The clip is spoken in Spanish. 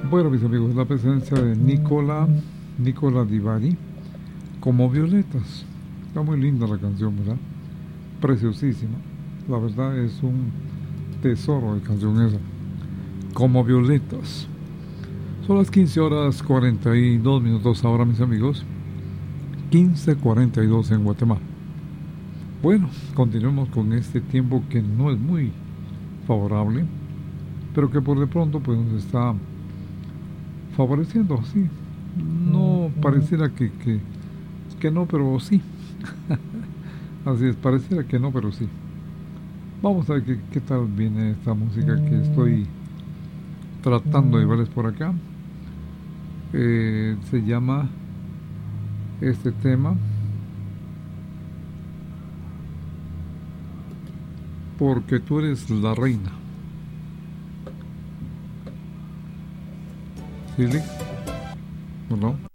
Bueno, mis amigos, la presencia de Nicola Di Bari, como violetas. Está muy linda la canción, ¿verdad? Preciosísima. La verdad es un tesoro de canción esa. Como violetas. Son las 15 horas 42 minutos ahora, mis amigos. 15:42 en Guatemala. Bueno, continuemos con este tiempo que no es muy favorable, pero que por de pronto pues nos está favoreciendo, sí. No pareciera que no, pero sí. Así es, pareciera que no, pero sí. Vamos a ver qué tal viene esta música que estoy tratando de verles por acá. Se llama este tema Porque tú eres la reina. ¿Sí, Lick? ¿O no?